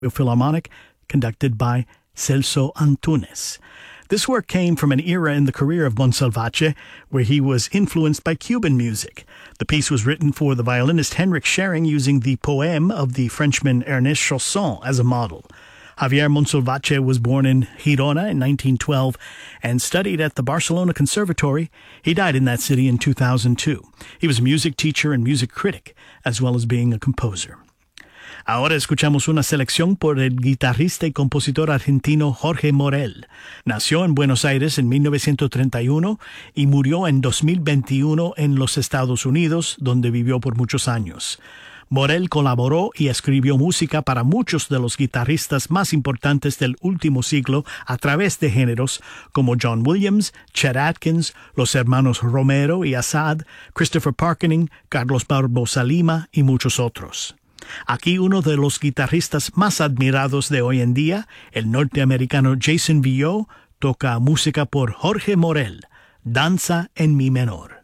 Philharmonic, conducted by Celso Antunes. This work came from an era in the career of Monsalvatje where he was influenced by Cuban music. The piece was written for the violinist Henrik Schering using the poème of the Frenchman Ernest Chausson as a model. Javier Monsalvatje was born in Girona in 1912 and studied at the Barcelona Conservatory. He died in that city in 2002. He was a music teacher and music critic, as well as being a composer. Ahora escuchamos una selección por el guitarrista y compositor argentino Jorge Morel. Nació en Buenos Aires en 1931 y murió en 2021 en los Estados Unidos, donde vivió por muchos años. Morel colaboró y escribió música para muchos de los guitarristas más importantes del último siglo a través de géneros como John Williams, Chet Atkins, los hermanos Romero y Assad, Christopher Parkening, Carlos Barbosa Lima y muchos otros. Aquí uno de los guitarristas más admirados de hoy en día, el norteamericano Jason Villot, toca música por Jorge Morel, Danza en Mi menor.